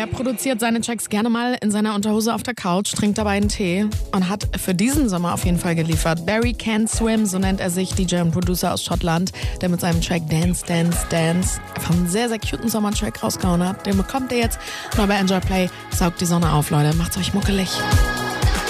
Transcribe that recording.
Er produziert seine Tracks gerne mal in seiner Unterhose auf der Couch, trinkt dabei einen Tee und hat für diesen Sommer auf jeden Fall geliefert. Barry Can't Swim, so nennt er sich, DJ und Producer aus Schottland, der mit seinem Track Dance, Dance, Dance einfach einen sehr, sehr cuten Sommertrack rausgehauen hat. Den bekommt ihr jetzt. Nur bei Enjoy Play saugt die Sonne auf, Leute. Macht's euch muckelig.